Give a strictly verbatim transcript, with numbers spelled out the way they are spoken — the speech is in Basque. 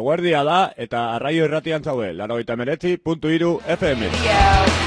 Eguerdia da eta arraio irratian zaude, laurogeita hemeretzi puntu hiru F M.